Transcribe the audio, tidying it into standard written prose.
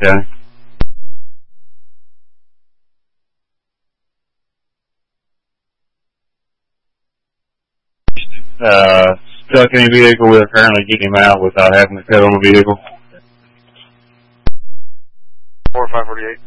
Okay. Stuck in a vehicle, we're currently getting him out without having to cut on the vehicle. 4548.